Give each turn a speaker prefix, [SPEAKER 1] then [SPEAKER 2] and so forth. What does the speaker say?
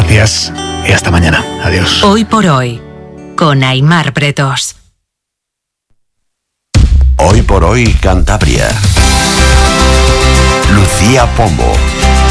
[SPEAKER 1] Gracias y hasta mañana. Adiós.
[SPEAKER 2] Hoy por hoy, con Aimar Bretos.
[SPEAKER 3] Hoy por hoy, Cantabria. Lucía Pombo.